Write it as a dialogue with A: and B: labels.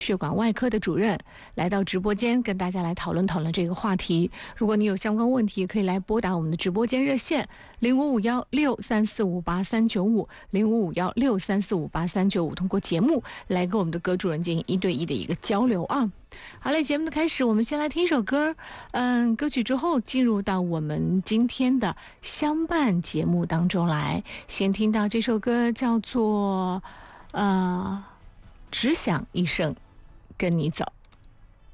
A: 血管外科的主任来到直播间，跟大家来讨论这个话题。如果你有相关问题，可以来拨打我们的直播间热线055163458395055163458395，通过节目来跟我们的葛主任进行1对1的一个交流啊。好嘞，节目的开始，我们先来听一首歌。歌曲之后进入到我们今天的相伴节目当中来。先听到这首歌叫做只想一生跟你走。